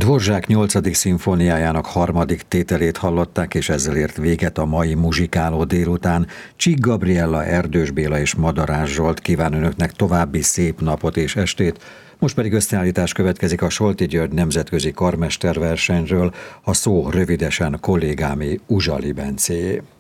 Dvorzsák 8. szimfóniájának 3. tételét hallották, és ezzel ért véget a mai muzsikáló délután. Csík Gabriella, Erdős Béla és Madarás Zsolt kíván önöknek további szép napot és estét. Most pedig összeállítás következik a Solti György nemzetközi karmesterversenyről, a szó rövidesen kollégámé, Uzsali Bencéjé.